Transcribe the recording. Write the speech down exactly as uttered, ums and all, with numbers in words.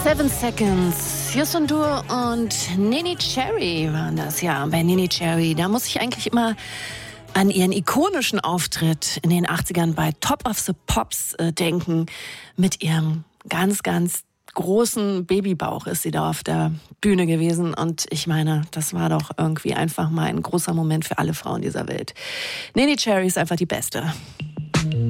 Seven Seconds, Justin Dur und Neneh Cherry waren das. Ja, bei Neneh Cherry, da muss ich eigentlich immer an ihren ikonischen Auftritt in den achtzigern bei Top of the Pops äh, denken. Mit ihrem ganz, ganz großen Babybauch ist sie da auf der Bühne gewesen. Und ich meine, das war doch irgendwie einfach mal ein großer Moment für alle Frauen dieser Welt. Neneh Cherry ist einfach die Beste.